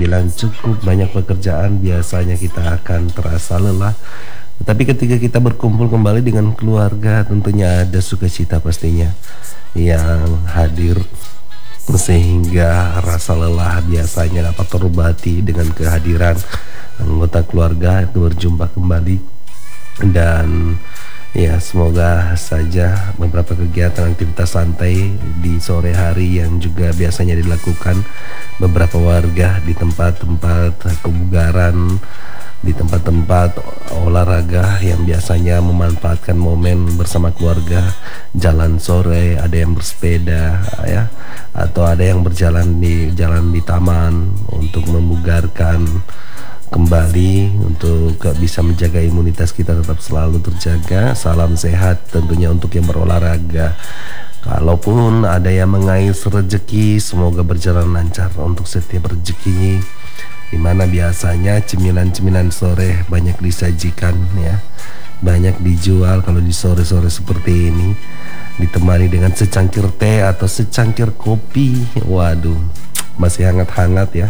dibilang cukup banyak pekerjaan, biasanya kita akan terasa lelah. Tapi ketika kita berkumpul kembali dengan keluarga, tentunya ada sukacita pastinya yang hadir, sehingga rasa lelah biasanya dapat terobati dengan kehadiran anggota keluarga itu berjumpa kembali. Dan ya, semoga saja beberapa kegiatan aktivitas santai di sore hari yang juga biasanya dilakukan beberapa warga di tempat-tempat kebugaran, di tempat-tempat olahraga yang biasanya memanfaatkan momen bersama keluarga, jalan sore, ada yang bersepeda ya, atau ada yang berjalan di jalan di taman untuk membugarkan kembali, untuk bisa menjaga imunitas kita tetap selalu terjaga. Salam sehat tentunya untuk yang berolahraga. Kalaupun ada yang mengais rezeki, semoga berjalan lancar untuk setiap rezeki, dimana biasanya cemilan-cemilan sore banyak disajikan ya, banyak dijual kalau di sore-sore seperti ini, ditemani dengan secangkir teh atau secangkir kopi. Waduh, masih hangat-hangat ya.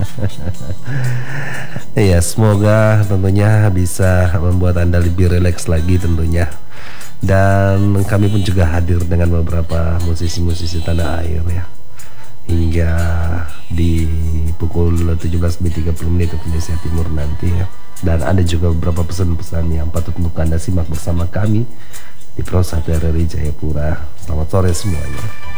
Ya, semoga tentunya bisa membuat Anda lebih rileks lagi tentunya. Dan kami pun juga hadir dengan beberapa musisi-musisi tanah air ya, hingga di pukul 17.30 waktu Indonesia Timur nanti ya. Dan ada juga beberapa pesan-pesan yang patut untuk Anda simak bersama kami di Pro 1 RRI Jayapura. Selamat sore semuanya.